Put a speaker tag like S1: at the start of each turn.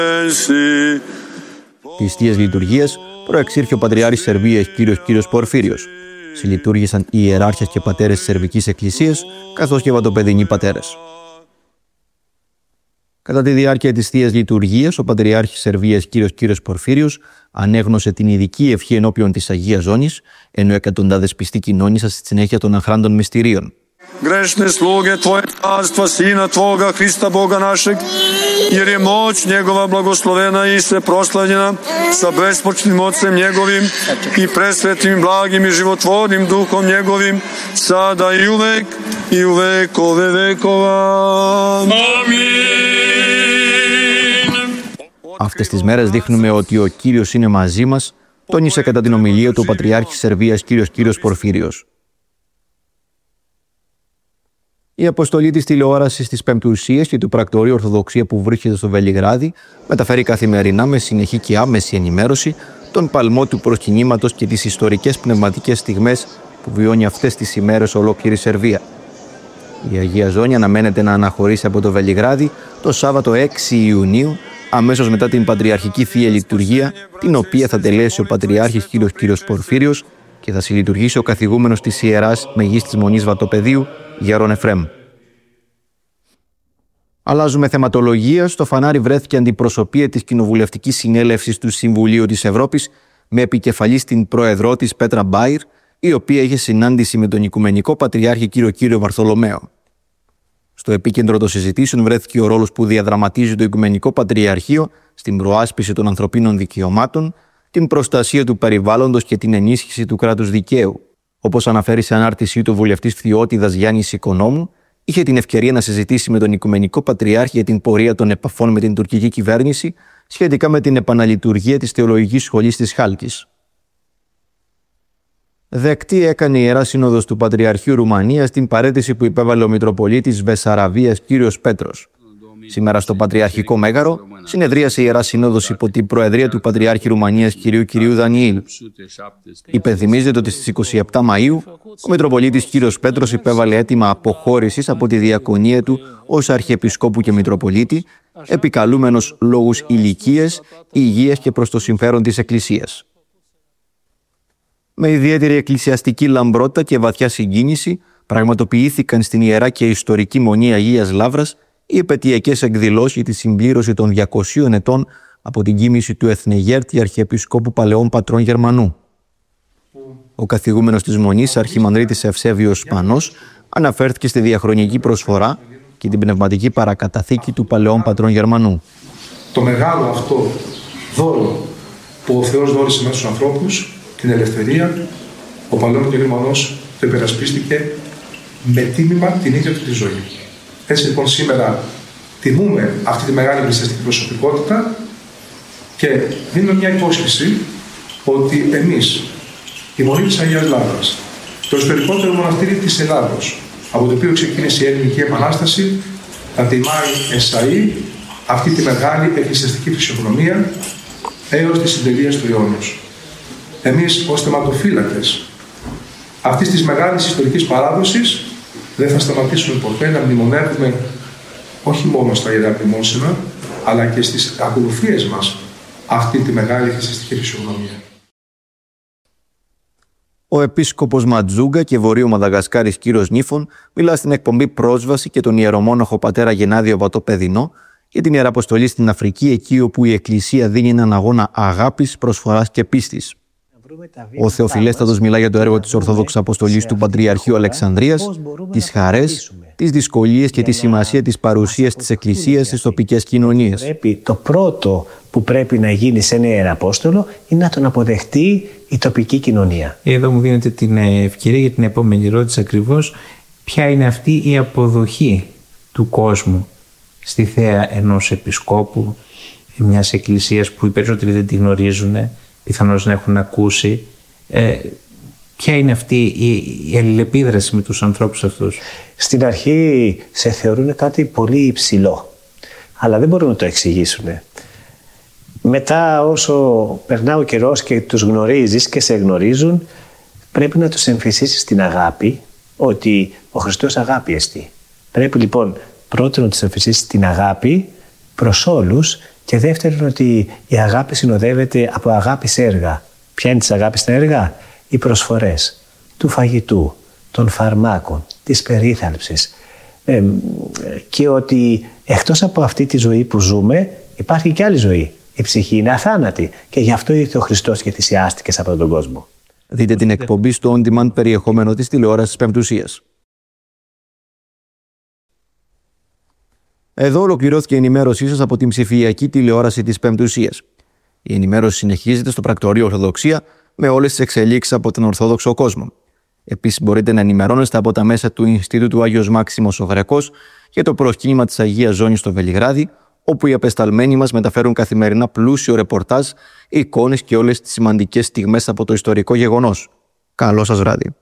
S1: Της Θείας Λειτουργίας προεξήρχε ο Πατριάρχης Σερβίας Κύριος Πορφύριος. Συλλειτουργήσαν οι ιεράρχες και πατέρες της Σερβικής Εκκλησίας, καθώς και βατοπεδινοί πατέρες. Κατά τη διάρκεια της Θείας Λειτουργίας, ο Πατριάρχης Σερβίας Κύριος Πορφύριος ανέγνωσε την ειδική ευχή ενώπιον της Αγίας Ζώνης, ενώ εκατοντάδες πιστοί κοινώνησαν στη συνέχεια των αχράντων μυστηρίων.
S2: Grešne sluge Tvoje carstva, Sina Tvoga, Hrista Boga našeg, jer je moć njegova blagoslovena i se proslavljena sa bespočnim Otcem njegovim i presvetim, blagim i životvornim Duhom njegovim, sada i uvek i u vekove vekova. Amin.
S1: Αυτές τις μέρες δείχνουμε ότι ο Κύριος είναι μαζί μας, τόνισε κατά την ομιλία του ο Πατριάρχης Σερβίας Κύριος Πορφύριος. Η αποστολή της τηλεόρασης της Πεμπτουσίας και του Πρακτορείου Ορθοδοξία που βρίσκεται στο Βελιγράδι μεταφέρει καθημερινά με συνεχή και άμεση ενημέρωση τον παλμό του προσκυνήματος και τις ιστορικές πνευματικές στιγμές που βιώνει αυτές τις ημέρες ολόκληρη Σερβία. Η Αγία Ζώνη αναμένεται να αναχωρήσει από το Βελιγράδι το Σάββατο 6 Ιουνίου, αμέσως μετά την Πατριαρχική Θεία Λειτουργία, την οποία θα τελέσει ο Πατριάρχης Κύριος Πορφύριος και θα συλλειτουργήσει ο καθηγούμενος της Ιεράς Μεγίστης Μονής Βατοπεδίου, Γερόν Εφραίμ. Αλλάζουμε θεματολογία. Στο φανάρι βρέθηκε αντιπροσωπεία της Κοινοβουλευτικής Συνέλευσης του Συμβουλίου της Ευρώπης με επικεφαλής την πρόεδρό της Πέτρα Μπάιρ, η οποία είχε συνάντηση με τον Οικουμενικό Πατριάρχη Κύριο Βαρθολομαίο. Στο επίκεντρο των συζητήσεων βρέθηκε ο ρόλος που διαδραματίζει το Οικουμενικό Πατριαρχείο στην προάσπιση των ανθρωπίνων δικαιωμάτων, την προστασία του περιβάλλοντος και την ενίσχυση του κράτους δικαίου. Όπως αναφέρει σε ανάρτησή του ο βουλευτής Φθιώτιδας Γιάννης Οικονόμου, είχε την ευκαιρία να συζητήσει με τον Οικουμενικό Πατριάρχη για την πορεία των επαφών με την τουρκική κυβέρνηση σχετικά με την επαναλειτουργία της Θεολογικής Σχολής της Χάλκης. Δεκτή έκανε η Ιερά Σύνοδος του Πατριαρχείου Ρουμανίας την παραίτηση που υπέβαλε ο Μητροπολίτης Βεσαραβίας Κύριος Πέτρος. Σήμερα στο Πατριαρχικό Μέγαρο συνεδρίασε η Ιερά Σύνοδος υπό την Προεδρία του Πατριάρχη Ρουμανίας Κυρίου Δανιήλ. Υπενθυμίζεται ότι στις 27 Μαΐου ο Μητροπολίτης Κύριος Πέτρος υπέβαλε αίτημα αποχώρησης από τη διακονία του ως Αρχιεπισκόπου και Μητροπολίτη, επικαλούμενος λόγους ηλικίας, υγείας και προς το συμφέρον της Εκκλησίας. Με ιδιαίτερη εκκλησιαστική λαμπρότητα και βαθιά συγκίνηση πραγματοποιήθηκαν στην Ιερά και Ιστορική Μονή Αγίας Λαύρας οι επαιτειακές εκδηλώσεις για τη συμπλήρωση των 200 ετών από την κοίμηση του Εθνεγέρτη Αρχιεπισκόπου Παλαιών Πατρών Γερμανού. Ο καθηγούμενος της Μονής, Αρχιμανδρίτης Ευσέβιος Σπανός, αναφέρθηκε στη διαχρονική προσφορά και την πνευματική παρακαταθήκη του Παλαιών Πατρών Γερμανού.
S3: Το μεγάλο αυτό δώρο που ο Θεός δώρισε μέσα στους ανθρώπους, την ελευθερία, ο Παλαιών Πατρών Γερμανός το υπερασπίστηκε με τίμημα την ίδια του τη ζωή. Έτσι λοιπόν σήμερα τιμούμε αυτή τη μεγάλη εκκλησιαστική προσωπικότητα και δίνουμε μια υπόσχεση ότι εμείς, η Μονή της Αγίας Λαύρας, το ιστορικότερο μοναστήρι της Ελλάδος, από το οποίο ξεκίνησε η Ελληνική Επανάσταση, θα τιμάει εσαΐ αυτή τη μεγάλη εκκλησιαστική φυσιογνωμία έως τη συντελεία του αιώνος. Εμείς ως θεματοφύλακες αυτής της μεγάλης ιστορικής παράδοσης δεν θα σταματήσουμε ποτέ να μνημονεύουμε όχι μόνο στα Ιερά Μνημόσυνα, αλλά και στις ακολουθίες μας αυτή τη μεγάλη εκκλησιαστική φυσιογνωμία.
S1: Ο Επίσκοπος Ματζούγκα και Βορείου Μαδαγασκάρης Κύριος Νίφων μιλά στην εκπομπή Πρόσβαση και τον ιερομόναχο πατέρα Γενάδιο Βατοπεδινό για την Ιεραποστολή στην Αφρική, εκεί όπου η Εκκλησία δίνει έναν αγώνα αγάπης, προσφοράς και πίστης. Ο Θεοφιλέστατος μιλά για το έργο της Ορθόδοξης Αποστολής του Πατριαρχείου Αλεξανδρίας, τις χαρές, τις δυσκολίες και τη σημασία της παρουσίας της Εκκλησίας στις τοπικές κοινωνίες.
S4: Το πρώτο που πρέπει να γίνει σε ένα Ιεραπόστολο είναι να τον αποδεχτεί η τοπική κοινωνία.
S5: Εδώ μου δίνετε την ευκαιρία για την επόμενη ερώτηση ακριβώς. Ποια είναι αυτή η αποδοχή του κόσμου στη θέα ενός επισκόπου, μιας εκκλησίας που οι περισσότεροι δεν τη γνωρίζουν, πιθανώς να έχουν ακούσει. Ποια είναι αυτή η αλληλεπίδραση με τους ανθρώπους αυτούς?
S4: Στην αρχή σε θεωρούν κάτι πολύ υψηλό, αλλά δεν μπορούν να το εξηγήσουν. Μετά όσο περνά ο καιρός και τους γνωρίζεις και σε γνωρίζουν, πρέπει να τους εμφυσίσεις την αγάπη, ότι ο Χριστός αγάπη εστί. Πρέπει λοιπόν πρώτον να τους εμφυσίσεις την αγάπη προς όλους Και δεύτερον, ότι η αγάπη συνοδεύεται από αγάπη σε έργα. Ποια είναι της αγάπης τα έργα? Οι προσφορές του φαγητού, των φαρμάκων, της περίθαλψης. Και ότι εκτός από αυτή τη ζωή που ζούμε, υπάρχει και άλλη ζωή. Η ψυχή είναι αθάνατη και γι' αυτό ήρθε ο Χριστός και θυσιάστηκε σε αυτόν τον κόσμο.
S1: Δείτε την εκπομπή στο on-demand περιεχόμενο της τηλεόρασης Πεμπτουσίας. Εδώ ολοκληρώθηκε η ενημέρωσή σας από την ψηφιακή τηλεόραση της Πεμπτουσίας. Η ενημέρωση συνεχίζεται στο πρακτορείο Ορθοδοξία με όλες τις εξελίξεις από τον Ορθόδοξο κόσμο. Επίσης μπορείτε να ενημερώνεστε από τα μέσα του Ινστιτούτου Άγιος Μάξιμος ο Γρεκός και το προσκύνημα της Αγίας Ζώνης στο Βελιγράδι, όπου οι απεσταλμένοι μας μεταφέρουν καθημερινά πλούσιο ρεπορτάζ, εικόνες και όλες τις σημαντικές στιγμές από το ιστορικό γεγονός. Καλό σας βράδυ.